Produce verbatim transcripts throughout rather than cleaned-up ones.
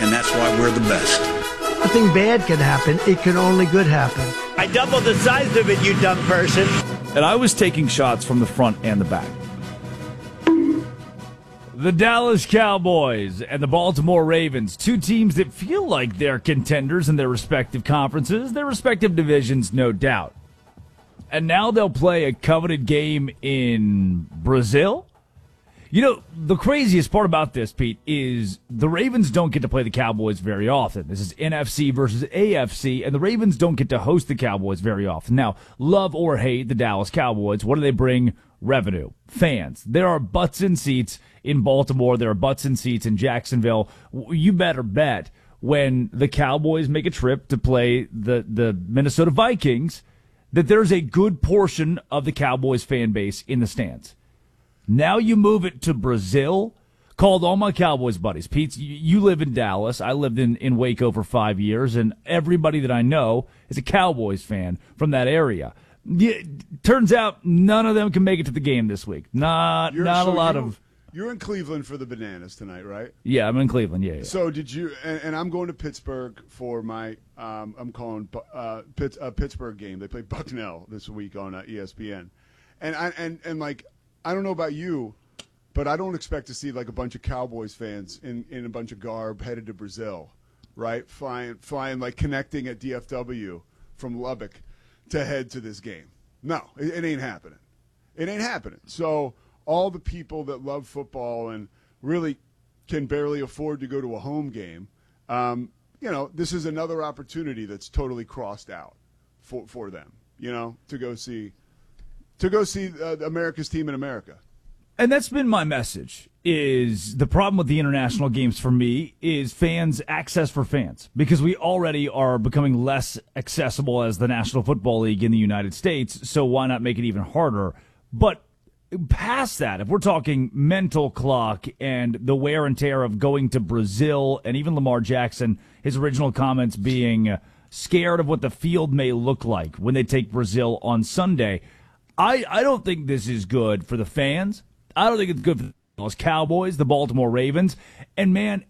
and that's why we're the best. Nothing bad can happen. It can only good happen. I doubled the size of it, you dumb person. And I was taking shots from the front and the back. The Dallas Cowboys and the Baltimore Ravens, two teams that feel like they're contenders in their respective conferences, their respective divisions, no doubt. And now they'll play a coveted game in Brazil. You know, the craziest part about this, Pete, is the Ravens don't get to play the Cowboys very often. This is N F C versus A F C, and the Ravens don't get to host the Cowboys very often. Now, love or hate the Dallas Cowboys, what do they bring? Revenue. Fans. There are butts in seats in Baltimore. There are butts in seats in Jacksonville. You better bet when the Cowboys make a trip to play the, the Minnesota Vikings that there's a good portion of the Cowboys fan base in the stands. Now you move it to Brazil. Called all my Cowboys buddies. Pete, you live in Dallas. I lived in, in Waco for five years, and everybody that I know is a Cowboys fan from that area. Yeah, turns out none of them can make it to the game this week. Not You're, not so a lot you, of. You're in Cleveland for the Bananas tonight, right? Yeah, I'm in Cleveland. Yeah. yeah. So did you? And, and I'm going to Pittsburgh for my. Um, I'm calling uh, Pitt, uh, Pittsburgh game. They play Bucknell this week on uh, E S P N, and I and and like I don't know about you, but I don't expect to see like a bunch of Cowboys fans in, in a bunch of garb headed to Brazil, right? Flying flying like connecting at D F W from Lubbock to head to this game. No, it, it ain't happening. It ain't happening. So all the people that love football and really can barely afford to go to a home game, um, you know, this is another opportunity that's totally crossed out for for them, you know, to go see to go see uh, America's team in America. And that's been my message, is the problem with the international games for me is fans, access for fans, because we already are becoming less accessible as the National Football League in the United States, so why not make it even harder? But past that, if we're talking mental clock and the wear and tear of going to Brazil, and even Lamar Jackson, his original comments being scared of what the field may look like when they take Brazil on Sunday, I, I don't think this is good for the fans. I don't think it's good for the Dallas Cowboys, the Baltimore Ravens. And, man,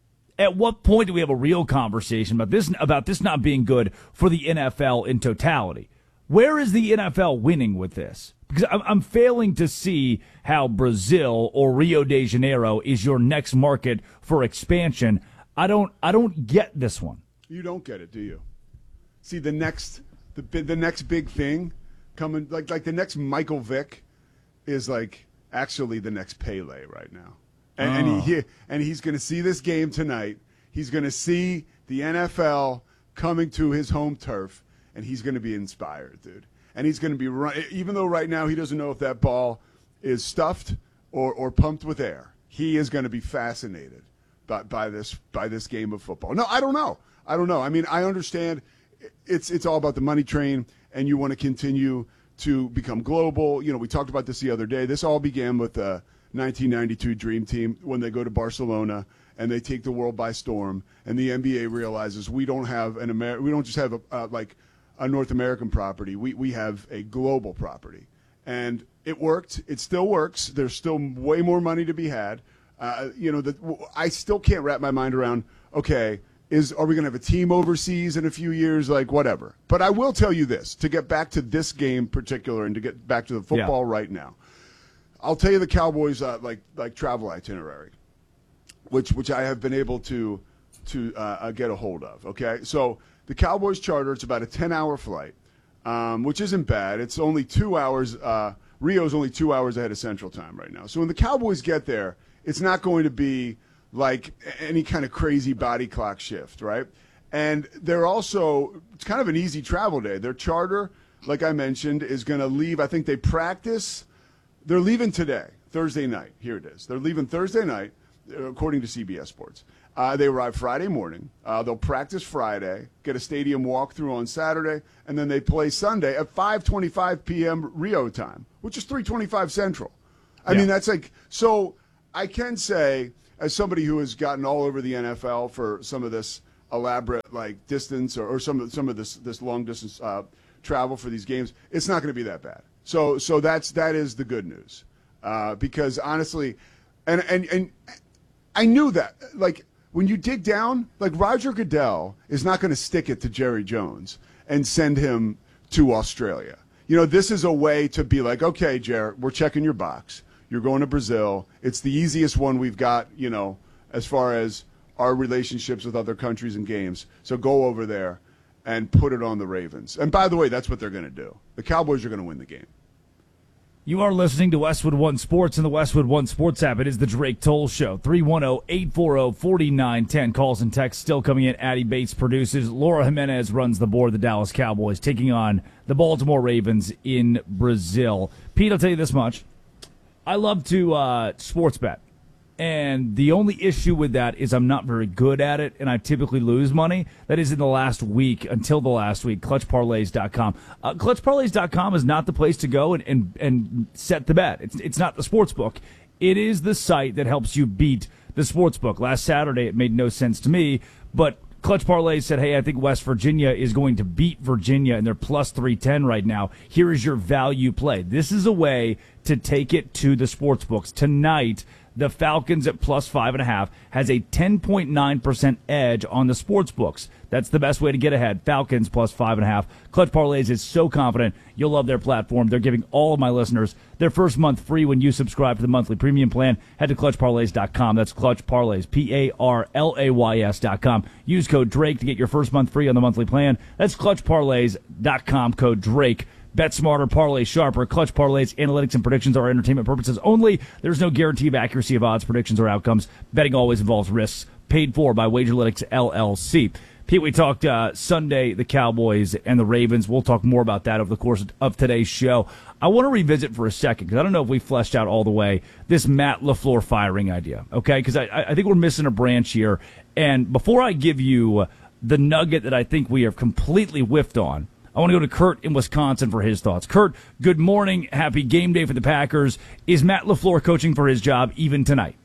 at what point do we have a real conversation about this about this not being good for the N F L in totality? Where is the N F L winning with this? Because I'm, I'm failing to see how Brazil or Rio de Janeiro is your next market for expansion. I don't I don't get this one. You don't get it, do you? See, the next the the next big thing coming, like like the next Michael Vick is like actually the next Pele right now. And, oh. and, he, and he's going to see this game tonight. He's going to see the N F L coming to his home turf, and he's going to be inspired, dude. And he's going to be run, even though right now he doesn't know if that ball is stuffed or, or pumped with air. He is going to be fascinated by, by this by this game of football. No, I don't know. I don't know. I mean, I understand it's it's all about the money train, and you want to continue to become global. You know, we talked about this the other day. This all began with the nineteen ninety-two Dream Team when they go to Barcelona and they take the world by storm, and the N B A realizes we don't have an Amer- we don't just have a, uh, like a North American property. We we have a global property, and it worked. It still works. There's still way more money to be had. Uh, you know, the, I still can't wrap my mind around. Okay, is are we going to have a team overseas in a few years? Like whatever. But I will tell you this: to get back to this game particular, and to get back to the football yeah. right now, I'll tell you the Cowboys uh, like like travel itinerary, which which I have been able to to uh, get a hold of. Okay, so the Cowboys charter, it's about a ten-hour flight, um, which isn't bad. It's only two hours. Uh, Rio's only two hours ahead of Central Time right now. So when the Cowboys get there, it's not going to be like any kind of crazy body clock shift, right? And they're also, it's kind of an easy travel day. Their charter, like I mentioned, is going to leave. I think they practice. They're leaving today, Thursday night. Here it is. They're leaving Thursday night, according to C B S Sports. Uh, they arrive Friday morning. Uh, they'll practice Friday, get a stadium walkthrough on Saturday, and then they play Sunday at five twenty-five p.m. Rio time, which is three twenty-five Central. I yeah. mean, that's like – so I can say, as somebody who has gotten all over the N F L for some of this elaborate, like, distance or, or some of some of this this long-distance uh, travel for these games, it's not going to be that bad. So so that's that is the good news, uh, because honestly, and and and I knew that. Like when you dig down, like Roger Goodell is not going to stick it to Jerry Jones and send him to Australia. You know, this is a way to be like, okay, Jerry, we're checking your box. You're going to Brazil. It's the easiest one we've got, you know, as far as our relationships with other countries and games. So go over there and put it on the Ravens. And by the way, that's what they're going to do. The Cowboys are going to win the game. You are listening to Westwood One Sports and the Westwood One Sports app. It is the Drake Toll Show. three one zero, eight four zero, four nine one zero. Calls and texts still coming in. Addie Bates produces. Laura Jimenez runs the board. The Dallas Cowboys taking on the Baltimore Ravens in Brazil. Pete, I'll tell you this much. I love to uh, sports bet. And the only issue with that is I'm not very good at it, and I typically lose money. That is in the last week, until the last week, clutch parlays dot com. Uh, clutch parlays dot com is not the place to go and, and, and set the bet. It's, it's not the sports book. It is the site that helps you beat the sports book. Last Saturday, it made no sense to me, but Clutch Parlays said, hey, I think West Virginia is going to beat Virginia, and they're plus three ten right now. Here is your value play. This is a way to take it to the sports books. Tonight, the Falcons at plus five and a half has a ten point nine percent edge on the sports books. That's the best way to get ahead. Falcons plus five and a half. Clutch Parlays is so confident you'll love their platform. They're giving all of my listeners their first month free when you subscribe to the monthly premium plan. Head to clutch parlays dot com. That's Clutch Parlays, P A R L A Y S dot com. Use code Drake to get your first month free on the monthly plan. That's clutch parlays dot com, code Drake. Bet smarter, parlay sharper. Clutch Parlays, analytics, and predictions are entertainment purposes only. There's no guarantee of accuracy of odds, predictions, or outcomes. Betting always involves risks. Paid for by Wagerlytics, L L C. Pete, we talked uh, Sunday, the Cowboys and the Ravens. We'll talk more about that over the course of today's show. I want to revisit for a second, because I don't know if we fleshed out all the way this Matt LaFleur firing idea, okay? Because I, I think we're missing a branch here. And before I give you the nugget that I think we have completely whiffed on, I want to go to Kurt in Wisconsin for his thoughts. Kurt, good morning. Happy game day for the Packers. Is Matt LaFleur coaching for his job even tonight?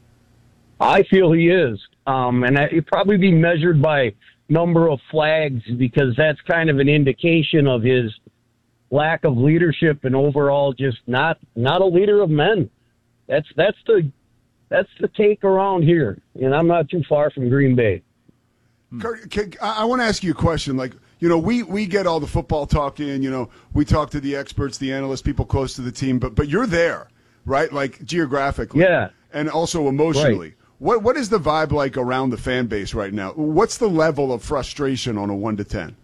I feel he is. Um, and it'd probably be measured by number of flags, because that's kind of an indication of his lack of leadership and overall just not not a leader of men. That's that's the that's the take around here. And I'm not too far from Green Bay. Kurt, can, I, I want to ask you a question. Like, you know, we, we get all the football talk in, you know, we talk to the experts, the analysts, people close to the team, but but you're there, right? Like geographically. Yeah. And also emotionally. Right. What What is the vibe like around the fan base right now? What's the level of frustration on a one to ten?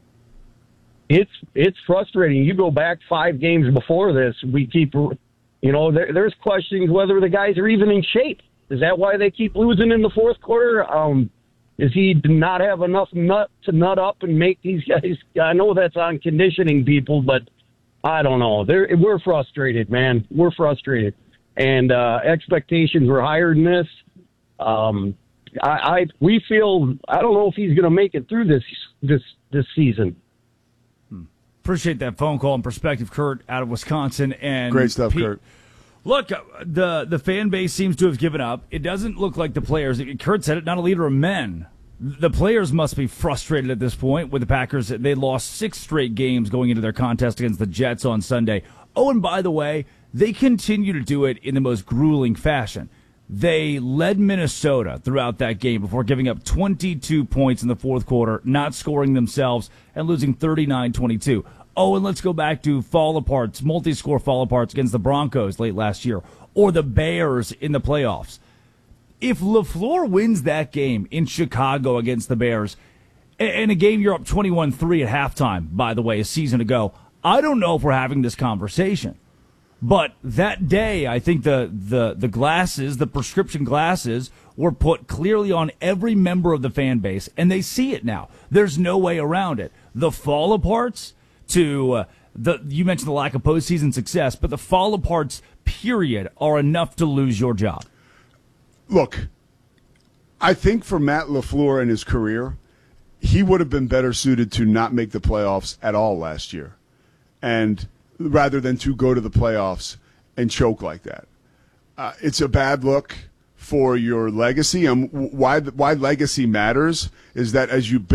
It's it's frustrating. You go back five games before this, we keep, you know, there, there's questions whether the guys are even in shape. Is that why they keep losing in the fourth quarter? Um, Is he not have enough nut to nut up and make these guys? I know that's on conditioning people, but I don't know. They're, we're frustrated, man. We're frustrated. And uh, expectations were higher than this. Um, I, I we feel I don't know if he's going to make it through this this this season. Appreciate that phone call and perspective, Kurt, out of Wisconsin. And great stuff, Pete, Kurt. Look, the the fan base seems to have given up. It doesn't look like the players. Kurt said it, not a leader of men. The players must be frustrated at this point with the Packers. They lost six straight games going into their contest against the Jets on Sunday. Oh, and by the way, they continue to do it in the most grueling fashion. They led Minnesota throughout that game before giving up twenty-two points in the fourth quarter, not scoring themselves, and losing thirty-nine twenty-two. Oh, and let's go back to fall aparts, multi-score fall aparts against the Broncos late last year, or the Bears in the playoffs. If LaFleur wins that game in Chicago against the Bears, in a game you're up twenty-one three at halftime, by the way, a season ago, I don't know if we're having this conversation. But that day, I think the, the, the glasses, the prescription glasses, were put clearly on every member of the fan base, and they see it now. There's no way around it. The fall aparts to uh, the you mentioned the lack of postseason success, but the fall aparts, period, are enough to lose your job. Look, I think for Matt LaFleur and his career, he would have been better suited to not make the playoffs at all last year, and rather than to go to the playoffs and choke like that. Uh, it's a bad look for your legacy. And why why legacy matters is that as you